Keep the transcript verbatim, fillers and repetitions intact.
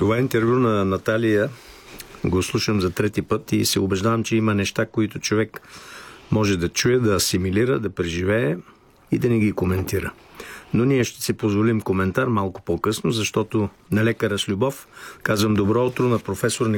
Това интервю на Наталия го слушам за трети път и се убеждавам, че има неща, които човек може да чуе, да асимилира, да преживее и да не ги коментира. Но ние ще си позволим коментар малко по-късно, защото на лекара с любов казвам добро утро на професор